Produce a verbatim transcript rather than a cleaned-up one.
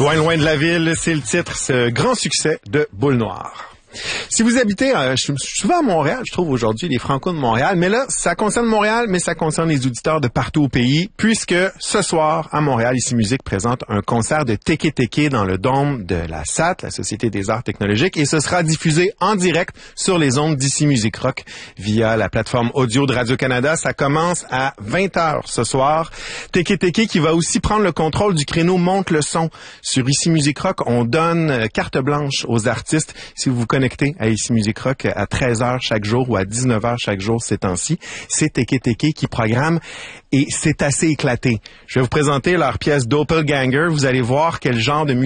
Loin, loin de la ville, c'est le titre, ce grand succès de Boule Noire. Si vous habitez, euh, je suis souvent à Montréal, je trouve aujourd'hui les Franco de Montréal, mais là, ça concerne Montréal, mais ça concerne les auditeurs de partout au pays, puisque ce soir, à Montréal, Ici Musique présente un concert de Teke Teke dans le dôme de la S A T, la Société des Arts Technologiques, et ce sera diffusé en direct sur les ondes d'Ici Musique Rock via la plateforme audio de Radio-Canada. Ça commence à vingt heures ce soir. Teke Teke qui va aussi prendre le contrôle du créneau Monte le son. Sur Ici Musique Rock, on donne carte blanche aux artistes. Si vous vous connectez à Ici Musique Rock à treize heures chaque jour ou à dix-neuf heures chaque jour ces temps-ci, c'est Teke Teke qui programme et c'est assez éclaté. Je vais vous présenter leur pièce Doppelganger. Vous allez voir quel genre de musique